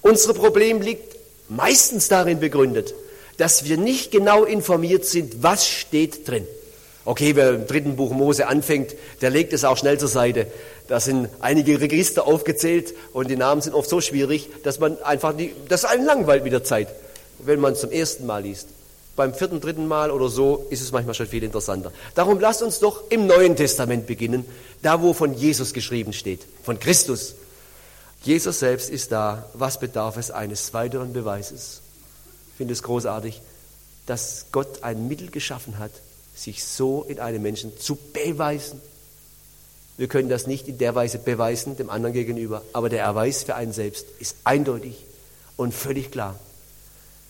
Unser Problem liegt meistens darin begründet, dass wir nicht genau informiert sind, was steht drin. Okay, wer im 3. Buch Mose anfängt, der legt es auch schnell zur Seite. Da sind einige Register aufgezählt und die Namen sind oft so schwierig, dass man einfach das einen langweilt mit der Zeit, wenn man es zum ersten Mal liest. Beim 4., 3. Mal oder so ist es manchmal schon viel interessanter. Darum lasst uns doch im Neuen Testament beginnen, da wo von Jesus geschrieben steht, von Christus. Jesus selbst ist da. Was bedarf es eines weiteren Beweises? Ich finde es großartig, dass Gott ein Mittel geschaffen hat, sich so in einem Menschen zu beweisen. Wir können das nicht in der Weise beweisen, dem anderen gegenüber, aber der Erweis für einen selbst ist eindeutig und völlig klar.